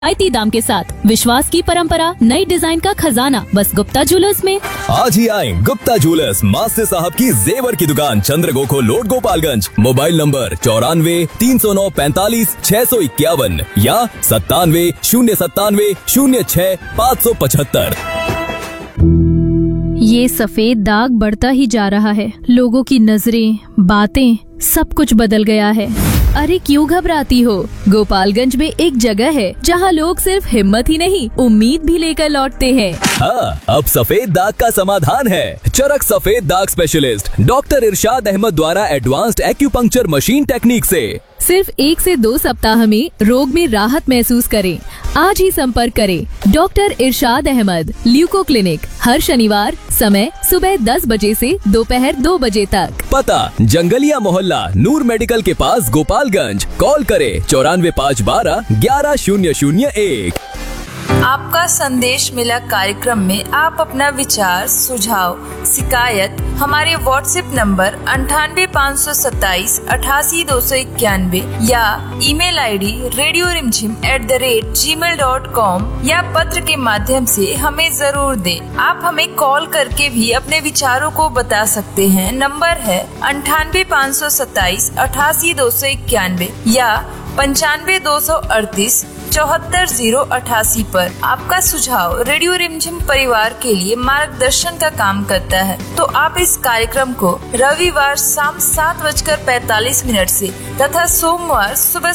किफायती दाम के साथ विश्वास की परंपरा, नई डिजाइन का खजाना, बस गुप्ता ज्वेलर्स में। आज ही आए गुप्ता ज्वेलर्स, मास्टर साहब की जेवर की दुकान, चंद्रगोखो रोड, गोपालगंज। मोबाइल नंबर 94-309-45-651 या 97-097-06-575। ये सफेद दाग बढ़ता ही जा रहा है। लोगों की नजरें, बातें, सब कुछ बदल गया है। अरे क्यों घबराती हो? गोपालगंज में एक जगह है जहां लोग सिर्फ हिम्मत ही नहीं, उम्मीद भी लेकर लौटते हैं। हाँ, अब सफेद दाग का समाधान है। चरक सफेद दाग स्पेशलिस्ट डॉक्टर इरशाद अहमद द्वारा एडवांस्ड एक्यूपंक्चर मशीन टेक्निक से सिर्फ 1 से 2 सप्ताह में रोग में राहत महसूस करें। आज ही संपर्क करें डॉक्टर इरशाद अहमद, ल्यूको क्लिनिक, हर शनिवार, समय सुबह 10 बजे से दोपहर 2 बजे तक। पता जंगलिया मोहल्ला, नूर मेडिकल के पास, गोपालगंज। कॉल करे 94-512-11001। आपका संदेश मिला कार्यक्रम में आप अपना विचार, सुझाव, शिकायत हमारे व्हाट्सएप नंबर 98-527-88-291 या ईमेल आईडी radiorimjim@gmail.com या पत्र के माध्यम से हमें जरूर दें। आप हमें कॉल करके भी अपने विचारों को बता सकते हैं। नंबर है 98-527-88-291 या 95-238-74-088 पर। आपका सुझाव रेडियो रिमझिम परिवार के लिए मार्गदर्शन का काम करता है। तो आप इस कार्यक्रम को रविवार शाम 7:45 से तथा सोमवार सुबह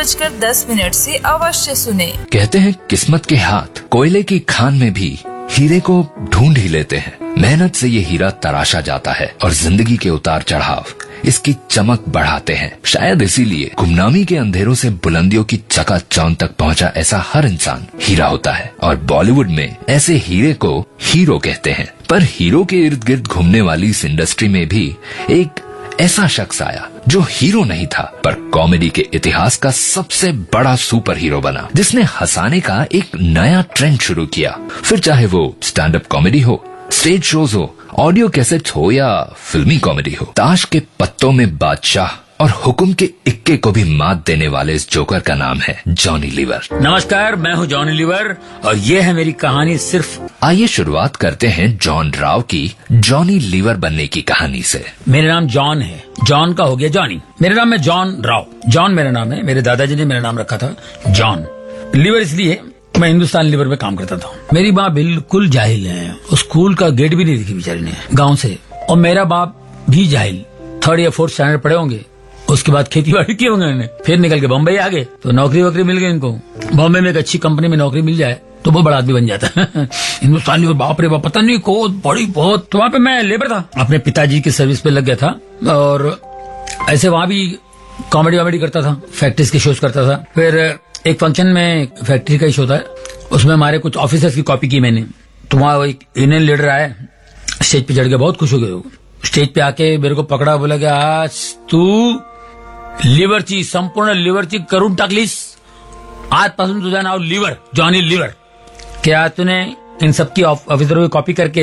7:10 से अवश्य सुने। कहते हैं किस्मत के हाथ कोयले की खान में भी हीरे को ढूंढ ही लेते हैं। मेहनत से ये हीरा तराशा जाता है और जिंदगी के उतार चढ़ाव इसकी चमक बढ़ाते हैं। शायद इसीलिए गुमनामी के अंधेरों से बुलंदियों की चकाचौंध तक पहुंचा ऐसा हर इंसान हीरा होता है। और बॉलीवुड में ऐसे हीरे को हीरो कहते हैं। पर हीरो के इर्द गिर्द घूमने वाली इस इंडस्ट्री में भी एक ऐसा शख्स आया जो हीरो नहीं था, पर कॉमेडी के इतिहास का सबसे बड़ा सुपर हीरो बना, जिसने हंसाने का एक नया ट्रेंड शुरू किया। फिर चाहे वो स्टैंड अप कॉमेडी हो, स्टेज शोज हो, ऑडियो कैसेट्स हो या फिल्मी कॉमेडी हो, ताश के पत्तों में बादशाह और हुक्म के इक्के को भी मात देने वाले इस जोकर का नाम है जॉनी लीवर। नमस्कार, मैं हूँ जॉनी लीवर और ये है मेरी कहानी सिर्फ। आइए शुरुआत करते हैं जॉन राव की जॉनी लीवर बनने की कहानी से। मेरा नाम जॉन है, जॉन का हो गया जॉनी। मेरा नाम है जॉन राव। जॉन मेरा नाम है, मेरे दादाजी ने मेरा नाम रखा था जॉन। लीवर इसलिए मैं हिंदुस्तान लीवर में काम करता था। मेरी माँ बिल्कुल जाहिल है, स्कूल का गेट भी नहीं देखी बेचारी ने, गाँव से। और मेरा बाप भी जाहिल, 3rd या 4th स्टैंडर्ड पढ़े होंगे। उसके बाद खेती बाड़ी की होंगे उन्होंने, फिर निकल के बम्बई आ गए तो नौकरी वोकरी मिल गई इनको। बॉम्बे में एक अच्छी कंपनी में नौकरी मिल जाए तो वो बड़ा आदमी बन जाता है। हिंदुस्तान लीवर, बाप रे बाप, पता नहीं को बड़ी बहुत। तो वहाँ पे मैं लेबर था, अपने पिताजी की सर्विस पे लग गया था और ऐसे वहाँ भी कॉमेडी वॉमेडी करता था, फैक्ट्रीज के शोज करता था। फिर एक फंक्शन में फैक्ट्री का ही शो था, उसमें हमारे कुछ ऑफिसर्स की कॉपी की मैंने। तो वहाँ एक यूनियन लीडर आया, स्टेज पे चढ़ गया, बहुत खुश हो गए। स्टेज पे आके मेरे को पकड़ा, बोला कि आज तू लिव्हरची, संपूर्ण लिव्हरची करून टाकलीस, आजपासून तुझं नाव लिव्हर, जॉनी लिव्हर। क्या तूने इन सबकी ऑफिसरों की कॉपी करके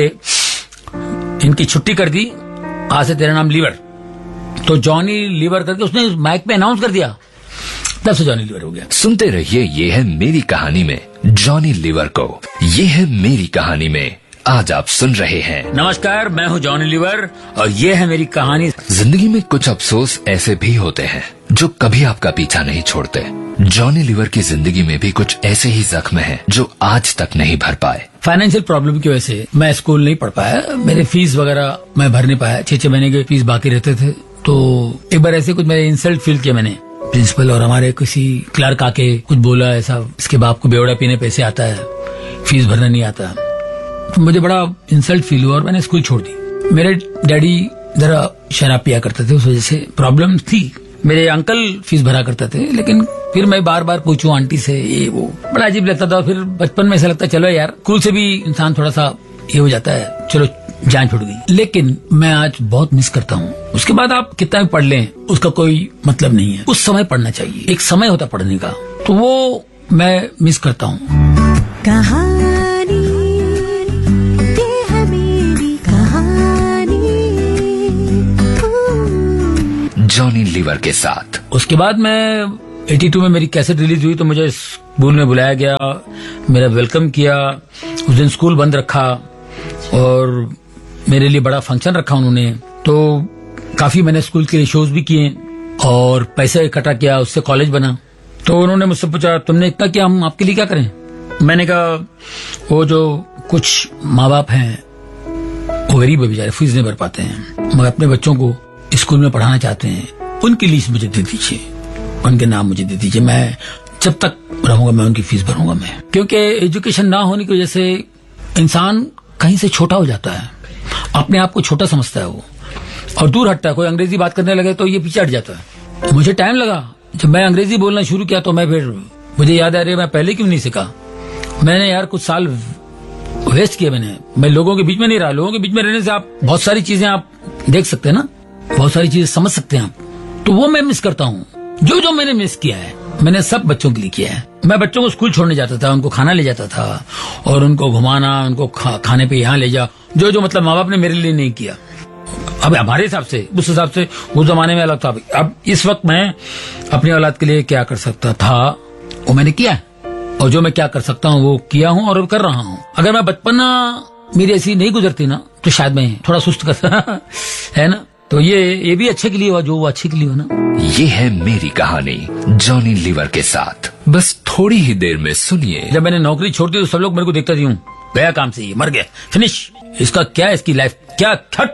इनकी छुट्टी कर दी, आज से तेरा नाम लिव्हर। तो जॉनी लिव्हर करके उसने माइक पे अनाउंस कर दिया, तब से जॉनी लिव्हर हो गया। सुनते रहिए, ये है मेरी कहानी में जॉनी लिव्हर को। ये है मेरी कहानी में आज आप सुन रहे हैं। नमस्कार, मैं हूँ जॉनी लीवर और ये है मेरी कहानी। जिंदगी में कुछ अफसोस ऐसे भी होते हैं जो कभी आपका पीछा नहीं छोड़ते। जॉनी लीवर की जिंदगी में भी कुछ ऐसे ही जख्म हैं जो आज तक नहीं भर पाए। फाइनेंशियल प्रॉब्लम की वजह से मैं स्कूल नहीं पढ़ पाया, मेरे फीस वगैरह मैं भर नहीं पाया, 6 महीने के फीस बाकी रहते थे। तो एक बार ऐसे कुछ मेरे इंसल्ट फील किया मैंने, प्रिंसिपल और हमारे किसी क्लर्क आके कुछ बोला ऐसा, इसके बाप को बेवड़ा पीने पैसे आता है, फीस भरना नहीं आता। तो मुझे बड़ा इंसल्ट फील हुआ और मैंने स्कूल छोड़ दी। मेरे डैडी जरा शराब पिया करते थे, उस वजह से प्रॉब्लम थी। मेरे अंकल फीस भरा करते थे, लेकिन फिर मैं बार बार पूछूं आंटी से, ये वो बड़ा अजीब लगता था। फिर बचपन में ऐसा लगता चलो यार, स्कूल से भी इंसान थोड़ा सा ये हो जाता है, चलो जान छूट गई। लेकिन मैं आज बहुत मिस करता हूँ। उसके बाद आप कितना भी पढ़ लें उसका कोई मतलब नहीं है, उस समय पढ़ना चाहिए, एक समय होता पढ़ने का, तो वो मैं मिस करता हूँ। जॉनी लीवर के साथ। उसके बाद मैं 82 में मेरी कैसेट रिलीज हुई तो मुझे स्कूल में बुलाया गया, मेरा वेलकम किया। उस दिन स्कूल बंद रखा और मेरे लिए बड़ा फंक्शन रखा उन्होंने। तो काफी मैंने स्कूल के लिए शोज भी किए और पैसा इकट्ठा किया, उससे कॉलेज बना। तो उन्होंने मुझसे पूछा, तुमने इतना किया, हम आपके लिए क्या करें? मैंने कहा, वो जो कुछ माँ बाप हैं वो गरीब है बेचारे, फीस नहीं भर पाते हैं, मगर अपने बच्चों को स्कूल में पढ़ाना चाहते हैं, उनकी लिस्ट मुझे दे दीजिए, उनके नाम मुझे दे दीजिए, मैं जब तक रहूंगा मैं उनकी फीस भरूंगा मैं। क्योंकि एजुकेशन ना होने की वजह से इंसान कहीं से छोटा हो जाता है, अपने आप को छोटा समझता है वो और दूर हटता है। कोई अंग्रेजी बात करने लगे तो ये पीछे हट जाता है। मुझे टाइम लगा, जब मैं अंग्रेजी बोलना शुरू किया तो मुझे याद आ रही है, मैं पहले क्यों नहीं सीखा। मैंने यार कुछ साल वेस्ट किया मैं लोगों के बीच में नहीं रहा। लोगों के बीच में रहने से आप बहुत सारी चीजें आप देख सकते हैं ना, बहुत सारी चीजें समझ सकते हैं आप। तो वो मैं मिस करता हूँ। जो मैंने मिस किया है मैंने सब बच्चों के लिए किया है। मैं बच्चों को स्कूल छोड़ने जाता था, उनको खाना ले जाता था और उनको घुमाना, उनको खाने पे यहाँ ले जा, जो मतलब माँ बाप ने मेरे लिए नहीं किया। अब हमारे हिसाब से, उस हिसाब से उस जमाने में अलग था। अब इस वक्त मैं अपनी औलाद के लिए क्या कर सकता था वो मैंने किया है, और जो मैं क्या कर सकता हूँ वो किया हूँ और कर रहा हूँ। अगर मैं बचपन मेरी ऐसी नहीं गुजरती ना तो शायद मैं थोड़ा सुस्त करता है ना। तो ये भी अच्छे के लिए हुआ, जो वो अच्छे के लिए हुआ ना। ये है मेरी कहानी जॉनी लीवर के साथ। बस थोड़ी ही देर में सुनिए। जब मैंने नौकरी छोड़ दी तो सब लोग मेरे को देखते थे, गया काम से, ये मर गया, फिनिश, इसका क्या, इसकी लाइफ क्या,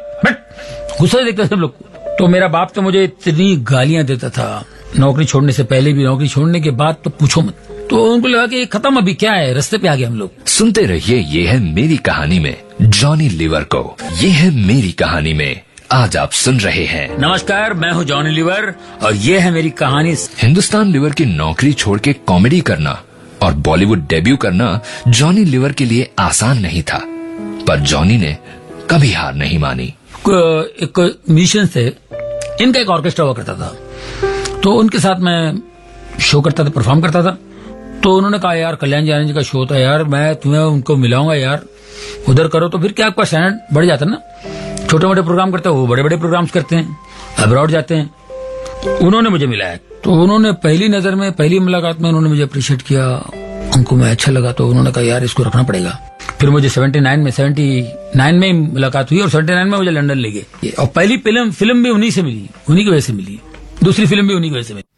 गुस्सा देखते थे सब लोग। तो मेरा बाप तो मुझे इतनी गालियां देता था, नौकरी छोड़ने से पहले भी, नौकरी छोड़ने के बाद तो पूछो मत। तो उनको लगा कि खत्म, अभी क्या है, रास्ते पे आ गए हम लोग। सुनते रहिए ये है मेरी कहानी में जॉनी लीवर को। ये है मेरी कहानी में आज आप सुन रहे हैं। नमस्कार, मैं हूँ जॉनी लीवर और ये है मेरी कहानी। हिंदुस्तान लीवर की नौकरी छोड़ के कॉमेडी करना और बॉलीवुड डेब्यू करना जॉनी लीवर के लिए आसान नहीं था, पर जॉनी ने कभी हार नहीं मानी। एक म्यूजिशियन थे, इनका एक ऑर्केस्ट्रा हुआ करता था, तो उनके साथ मैं शो करता था, परफॉर्म करता था। तो उन्होंने कहा, यार कल्याण जी का शो था यार, मैं तुम्हें उनको मिलाऊंगा यार, उधर करो तो फिर क्या आपका स्टैंडर्ड बढ़ जाता है ना। छोटे मोटे प्रोग्राम करते हैं, वो बड़े बड़े प्रोग्राम्स करते हैं, अब्रॉड जाते हैं। उन्होंने मुझे मिलाया, तो उन्होंने पहली नजर में, पहली मुलाकात में उन्होंने मुझे अप्रिशिएट किया, उनको मैं अच्छा लगा। तो उन्होंने कहा, यार इसको रखना पड़ेगा। फिर मुझे 79 में मुलाकात हुई और 79 में मुझे लंदन ले गए। और पहली फिल्म भी उन्हीं से मिली, उन्हीं की वजह से मिली, दूसरी फिल्म भी उन्हीं की वजह से मिली।